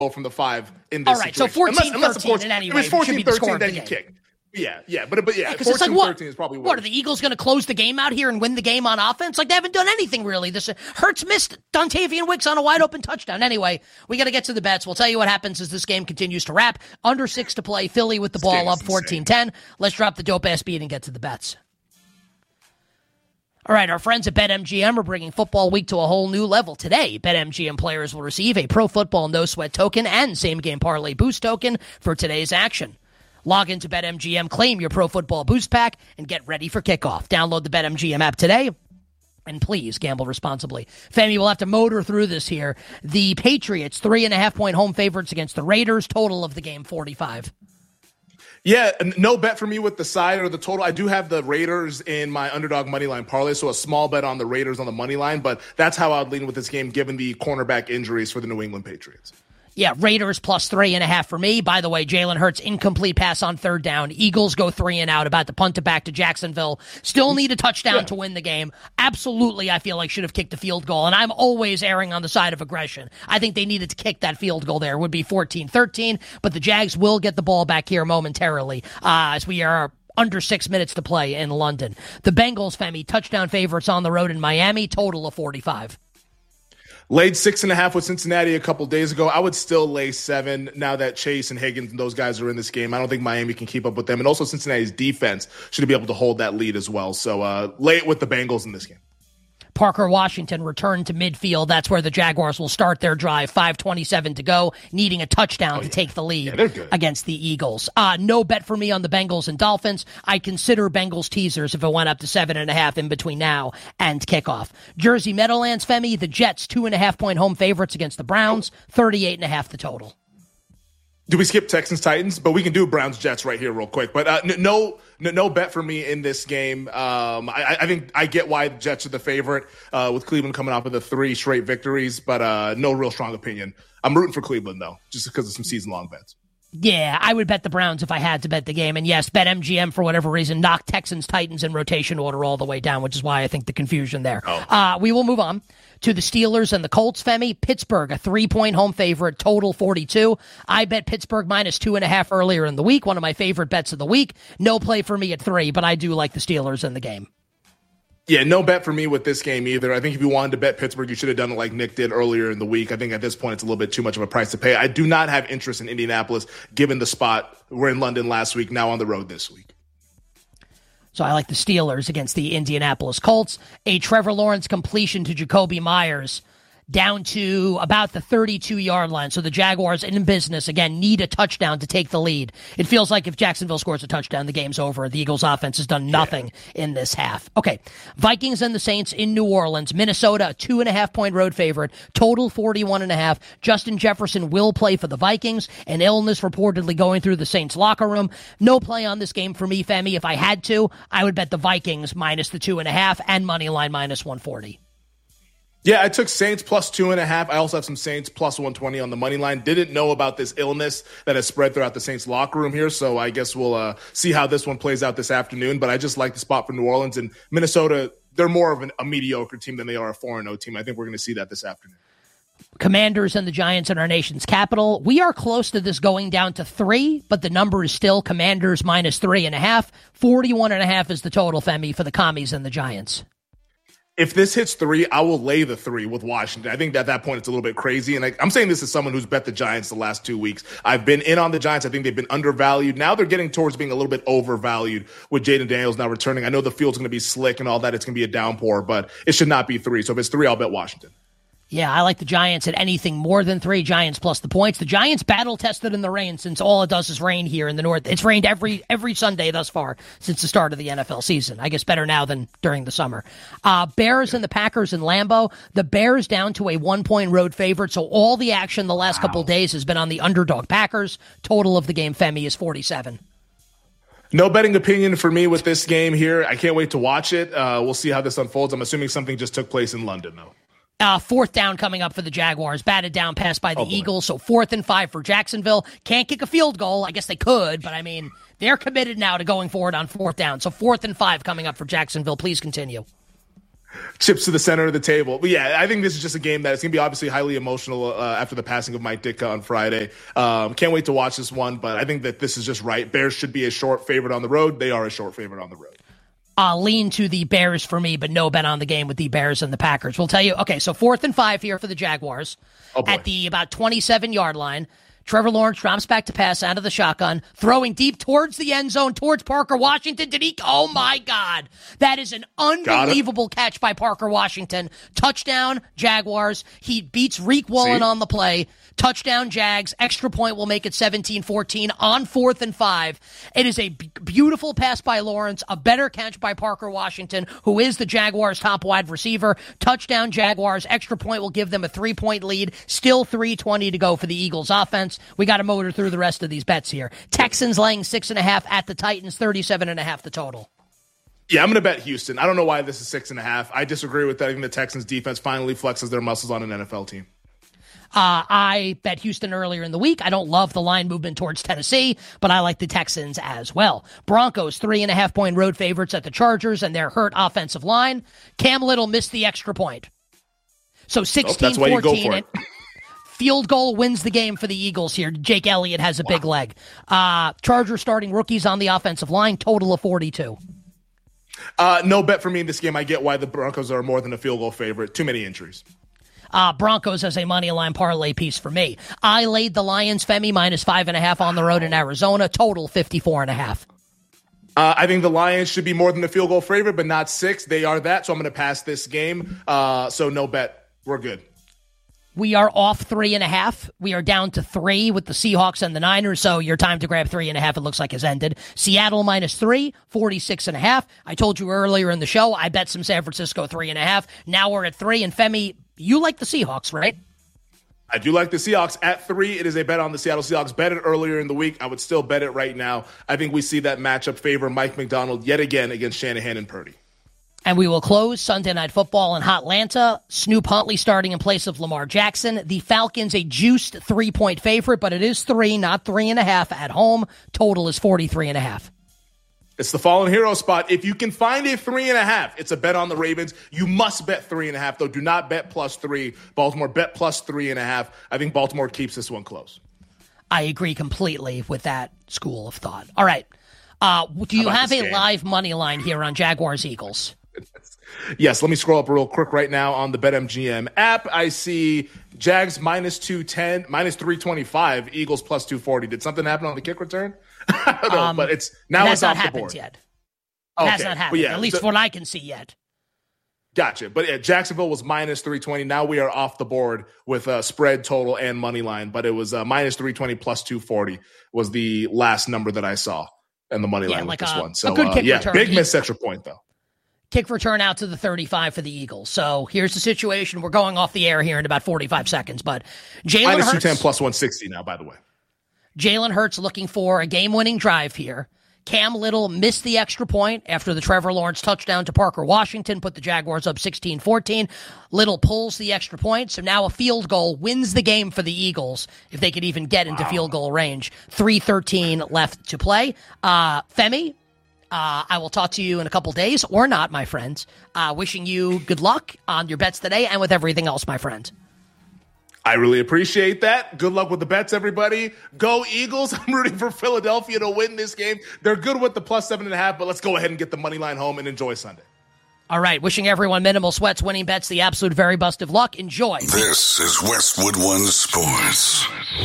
from the 5 in this situation. So 14-13 in any way. If it was 14-13, then you kick. Yeah, but 14-13 is probably worse. What, are the Eagles going to close the game out here and win the game on offense? Like, they haven't done anything, really. Hurts missed Dontavian Wicks on a wide-open touchdown. Anyway, we got to get to the bets. We'll tell you what happens as this game continues to wrap. Under 6 to play. Philly with the ball up 14-10. Let's drop the dope-ass beat and get to the bets. All right, our friends at BetMGM are bringing football week to a whole new level. Today, BetMGM players will receive a Pro Football No Sweat token and same-game parlay boost token for today's action. Log into BetMGM, claim your Pro Football Boost Pack, and get ready for kickoff. Download the BetMGM app today, and please gamble responsibly. Femi, we'll have to motor through this here. The Patriots, 3.5-point home favorites against the Raiders. Total of the game, 45. Yeah, no bet for me with the side or the total. I do have the Raiders in my underdog money line parlay, so a small bet on the Raiders on the money line, but that's how I'd lean with this game given the cornerback injuries for the New England Patriots. Yeah, Raiders plus 3.5 for me. By the way, Jalen Hurts, incomplete pass on third down. Eagles go 3 and out, about to punt it back to Jacksonville. Still need a touchdown to win the game. Absolutely, I feel like should have kicked the field goal, and I'm always erring on the side of aggression. I think they needed to kick that field goal there. It would be 14-13, but the Jags will get the ball back here momentarily as we are under 6 minutes to play in London. The Bengals, Femi, touchdown favorites on the road in Miami, total of 45. Laid 6.5 with Cincinnati a couple days ago. I would still lay 7 now that Chase and Higgins and those guys are in this game. I don't think Miami can keep up with them. And also Cincinnati's defense should be able to hold that lead as well. So lay it with the Bengals in this game. Parker Washington returned to midfield. That's where the Jaguars will start their drive. 5:27 to go, needing a touchdown to take the lead against the Eagles. No bet for me on the Bengals and Dolphins. I consider Bengals teasers if it went up to 7.5 in between now and kickoff. Jersey Meadowlands, Femi, the Jets, 2.5-point home favorites against the Browns, 38.5 the total. Do we skip Texans-Titans? But we can do Browns-Jets right here real quick. But no bet for me in this game. I think I get why the Jets are the favorite with Cleveland coming off of the 3 straight victories, but no real strong opinion. I'm rooting for Cleveland, though, just because of some season-long bets. Yeah, I would bet the Browns if I had to bet the game. And yes, BetMGM, for whatever reason, knocked Texans-Titans in rotation order all the way down, which is why I think the confusion there. We will move on to the Steelers and the Colts, Femi. Pittsburgh, a 3-point home favorite, total 42. I bet Pittsburgh minus 2.5 earlier in the week, one of my favorite bets of the week. No play for me at 3, but I do like the Steelers in the game. Yeah, no bet for me with this game either. I think if you wanted to bet Pittsburgh, you should have done it like Nick did earlier in the week. I think at this point it's a little bit too much of a price to pay. I do not have interest in Indianapolis, given the spot. We're in London last week, now on the road this week. So I like the Steelers against the Indianapolis Colts. A Trevor Lawrence completion to Jacoby Myers down to about the 32-yard line. So the Jaguars in business, again, need a touchdown to take the lead. It feels like if Jacksonville scores a touchdown, the game's over. The Eagles' offense has done nothing in this half. Okay, Vikings and the Saints in New Orleans. Minnesota, a 2.5-point road favorite, total 41.5. Justin Jefferson will play for the Vikings. An illness reportedly going through the Saints locker room. No play on this game for me, Femi. If I had to, I would bet the Vikings minus the 2.5 and money line minus 140. Yeah, I took Saints plus 2.5. I also have some Saints plus 120 on the money line. Didn't know about this illness that has spread throughout the Saints locker room here, so I guess we'll see how this one plays out this afternoon. But I just like the spot for New Orleans. And Minnesota, they're more of a mediocre team than they are a 4-0 team. I think we're going to see that this afternoon. Commanders and the Giants in our nation's capital. We are close to this going down to 3, but the number is still Commanders minus 3.5. 41.5 is the total, Femi, for the Commies and the Giants. If this hits 3, I will lay the 3 with Washington. I think at that point it's a little bit crazy. And I'm saying this as someone who's bet the Giants the last 2 weeks. I've been in on the Giants. I think they've been undervalued. Now they're getting towards being a little bit overvalued with Jaden Daniels now returning. I know the field's going to be slick and all that. It's going to be a downpour, but it should not be 3. So if it's 3, I'll bet Washington. Yeah, I like the Giants at anything more than 3. Giants plus the points. The Giants battle-tested in the rain since all it does is rain here in the north. It's rained every Sunday thus far since the start of the NFL season. I guess better now than during the summer. Bears and the Packers in Lambeau. The Bears down to a 1-point road favorite, so all the action the last couple of days has been on the underdog Packers. Total of the game, Femi, is 47. No betting opinion for me with this game here. I can't wait to watch it. We'll see how this unfolds. I'm assuming something just took place in London, though. 4th down coming up for the Jaguars. Batted down pass by the Eagles. So 4th and 5 for Jacksonville. Can't kick a field goal. I guess they could, but I mean, they're committed now to going forward on 4th down. So 4th and 5 coming up for Jacksonville. Please continue. Chips to the center of the table. But yeah, I think this is just a game that it's going to be obviously highly emotional after the passing of Mike Ditka on Friday. Can't wait to watch this one, but I think that this is just right. Bears should be a short favorite on the road. They are a short favorite on the road. I'll lean to the Bears for me, but no bet on the game with the Bears and the Packers. We'll tell you, okay, so 4th and 5 here for the Jaguars at the about 27-yard line. Trevor Lawrence drops back to pass out of the shotgun, throwing deep towards the end zone, towards Parker Washington. Oh, my God. That is an unbelievable catch by Parker Washington. Touchdown, Jaguars. He beats Reek Wallen on the play. Touchdown, Jags. Extra point will make it 17-14 on 4th and 5. It is a beautiful pass by Lawrence, a better catch by Parker Washington, who is the Jaguars' top wide receiver. Touchdown, Jaguars. Extra point will give them a 3-point lead. Still 3:20 to go for the Eagles offense. We got to motor through the rest of these bets here. Texans laying 6.5 at the Titans, 37.5 the total. Yeah, I'm going to bet Houston. I don't know why this is 6.5. I disagree with that. I think the Texans defense finally flexes their muscles on an NFL team. I bet Houston earlier in the week. I don't love the line movement towards Tennessee, but I like the Texans as well. Broncos, 3.5-point road favorites at the Chargers and their hurt offensive line. Cam Little missed the extra point. So 16-14. Field goal wins the game for the Eagles here. Jake Elliott has a big leg. Chargers starting rookies on the offensive line, total of 42. No bet for me in this game. I get why the Broncos are more than a field goal favorite. Too many injuries. Broncos as a money line parlay piece for me. I laid the Lions, Femi, minus 5.5 on the road in Arizona, total 54.5. I think the Lions should be more than a field goal favorite, but not 6. They are that, so I'm going to pass this game. So no bet. We're good. We are off 3.5. We are down to 3 with the Seahawks and the Niners, so your time to grab 3.5, it looks like, has ended. Seattle minus 3, 46.5. I told you earlier in the show, I bet some San Francisco 3.5. Now we're at 3, and Femi, you like the Seahawks, right? I do like the Seahawks at 3. It is a bet on the Seattle Seahawks. Bet it earlier in the week. I would still bet it right now. I think we see that matchup favor Mike McDonald yet again against Shanahan and Purdy. And we will close Sunday Night Football in Hotlanta. Snoop Huntley starting in place of Lamar Jackson. The Falcons, a juiced 3-point favorite, but it is 3, not 3.5 at home. Total is 43.5. It's the fallen hero spot. If you can find a 3.5, it's a bet on the Ravens. You must bet 3.5, though. Do not bet +3. Baltimore, bet +3.5. I think Baltimore keeps this one close. I agree completely with that school of thought. All right. Do you have a live money line here on Jaguars-Eagles? Yes, let me scroll up real quick right now on the BetMGM app. I see Jags minus 210, minus 325, Eagles plus 240. Did something happen on the kick return? I don't know, but it's off the board. Yet. It has not happened, at least what I can see yet. Gotcha. But yeah, Jacksonville was minus 320. Now we are off the board with spread, total, and money line. But it was minus 320 plus 240 was the last number that I saw in the money line with this one. So, a good kick return. Big miss extra point, though. Kick return out to the 35 for the Eagles. So here's the situation. We're going off the air here in about 45 seconds. But Jalen Hurts. Minus 210 plus 160 now, by the way. Jalen Hurts looking for a game-winning drive here. Cam Little missed the extra point after the Trevor Lawrence touchdown to Parker Washington, put the Jaguars up 16-14. Little pulls the extra point, so now a field goal wins the game for the Eagles, if they could even get into field goal range. 3:13 left to play. Femi, I will talk to you in a couple days, or not, my friends. Wishing you good luck on your bets today and with everything else, my friend. I really appreciate that. Good luck with the bets, everybody. Go Eagles. I'm rooting for Philadelphia to win this game. They're good with the plus 7.5, but let's go ahead and get the money line home and enjoy Sunday. All right. Wishing everyone minimal sweats, winning bets, the absolute very best of luck. Enjoy. This is Westwood One Sports.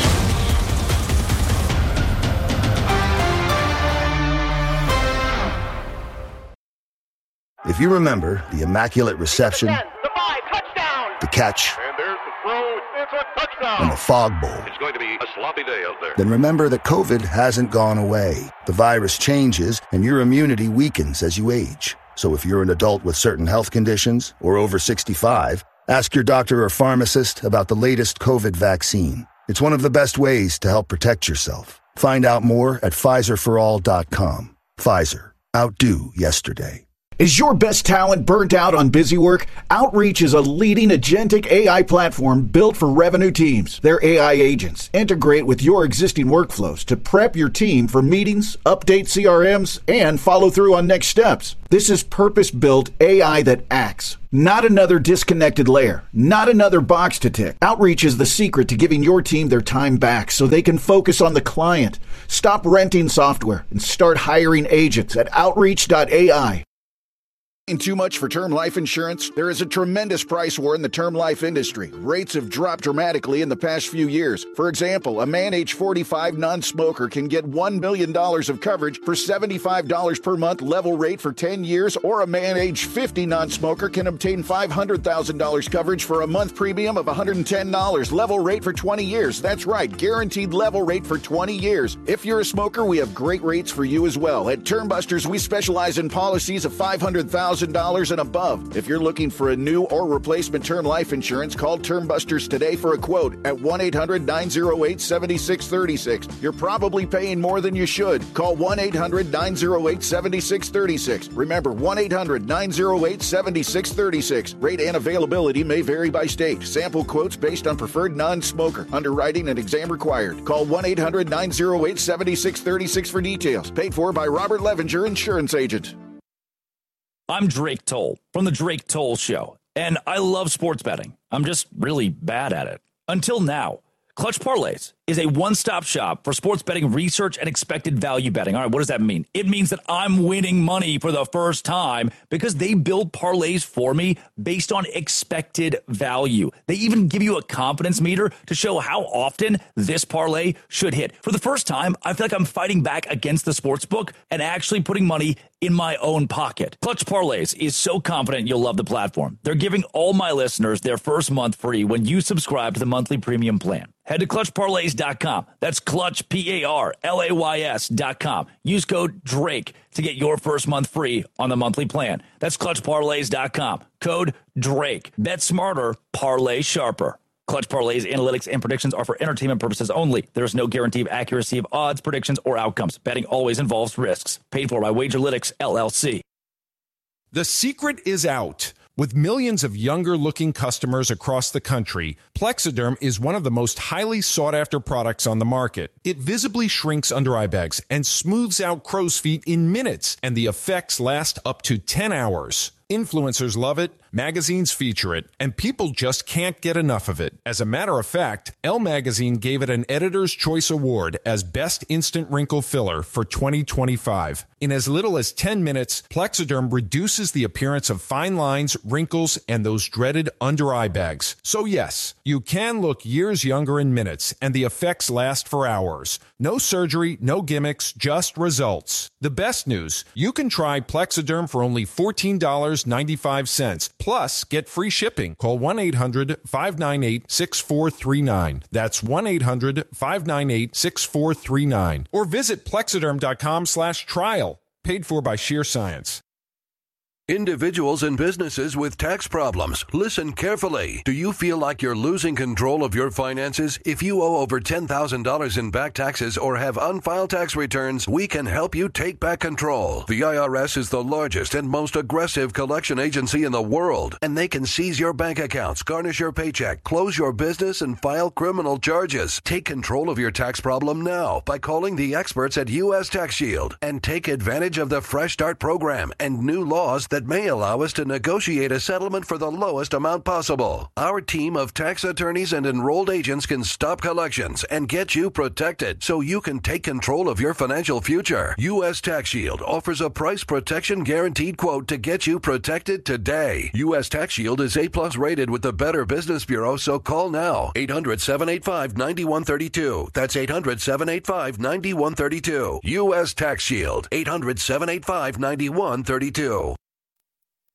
If you remember the Immaculate Reception, the catch, and the Fog Bowl, it's going to be a sloppy day out there. Then remember that COVID hasn't gone away. The virus changes, and your immunity weakens as you age. So if you're an adult with certain health conditions or over 65, ask your doctor or pharmacist about the latest COVID vaccine. It's one of the best ways to help protect yourself. Find out more at PfizerForAll.com. Pfizer. Outdo yesterday. Is your best talent burnt out on busy work? Outreach is a leading agentic AI platform built for revenue teams. Their AI agents integrate with your existing workflows to prep your team for meetings, update CRMs, and follow through on next steps. This is purpose-built AI that acts. Not another disconnected layer. Not another box to tick. Outreach is the secret to giving your team their time back so they can focus on the client. Stop renting software and start hiring agents at Outreach.ai. Too much for term life insurance? There is a tremendous price war in the term life industry. Rates have dropped dramatically in the past few years. For example, a man age 45 non-smoker can get $1 million of coverage for $75 per month level rate for 10 years, or a man age 50 non-smoker can obtain $500,000 coverage for a month premium of $110 level rate for 20 years. That's right, guaranteed level rate for 20 years. If you're a smoker, we have great rates for you as well. At Term Busters, we specialize in policies of $500,000 and above. If you're looking for a new or replacement term life insurance, call Term Busters today for a quote at 1-800-908-7636. You're probably paying more than you should. Call 1-800-908-7636. Remember, 1-800-908-7636. Rate and availability may vary by state. Sample quotes based on preferred non-smoker. Underwriting and exam required. Call 1-800-908-7636 for details. Paid for by Robert Levenger, Insurance Agent. I'm Drake Toll from The Drake Toll Show, and I love sports betting. I'm just really bad at it. Until now. Clutch Parlays is a one-stop shop for sports betting research and expected value betting. All right, what does that mean? It means that I'm winning money for the first time because they build parlays for me based on expected value. They even give you a confidence meter to show how often this parlay should hit. For the first time, I feel like I'm fighting back against the sports book and actually putting money in my own pocket. Clutch Parlays is so confident you'll love the platform. They're giving all my listeners their first month free when you subscribe to the monthly premium plan. Head to ClutchParlays.com. That's Clutch, PARLAYS.com. Use code DRAKE to get your first month free on the monthly plan. That's ClutchParlays.com. Code DRAKE. Bet smarter, parlay sharper. Clutch Parlays, analytics, and predictions are for entertainment purposes only. There is no guarantee of accuracy of odds, predictions, or outcomes. Betting always involves risks. Paid for by Wagerlytics, LLC. The secret is out. With millions of younger-looking customers across the country, Plexiderm is one of the most highly sought-after products on the market. It visibly shrinks under-eye bags and smooths out crow's feet in minutes, and the effects last up to 10 hours. Influencers love it, magazines feature it, and people just can't get enough of it. As a matter of fact, Elle Magazine gave it an Editor's Choice Award as Best Instant Wrinkle Filler for 2025. In as little as 10 minutes, Plexiderm reduces the appearance of fine lines, wrinkles, and those dreaded under-eye bags. So yes, you can look years younger in minutes, and the effects last for hours. No surgery, no gimmicks, just results. The best news, you can try Plexiderm for only $14.95. Plus, get free shipping. Call 1-800-598-6439. That's 1-800-598-6439. Or visit Plexiderm.com/trial. Paid for by Sheer Science. Individuals and businesses with tax problems, listen carefully. Do you feel like you're losing control of your finances? If you owe over $10,000 in back taxes or have unfiled tax returns, we can help you take back control. The IRS is the largest and most aggressive collection agency in the world, and they can seize your bank accounts, garnish your paycheck, close your business, and file criminal charges. Take control of your tax problem now by calling the experts at U.S. Tax Shield and take advantage of the Fresh Start program and new laws that may allow us to negotiate a settlement for the lowest amount possible. Our team of tax attorneys and enrolled agents can stop collections and get you protected so you can take control of your financial future. U.S. Tax Shield offers a price protection guaranteed quote to get you protected today. U.S. Tax Shield is A+ rated with the Better Business Bureau, so call now. 800-785-9132. That's 800-785-9132. U.S. Tax Shield. 800-785-9132.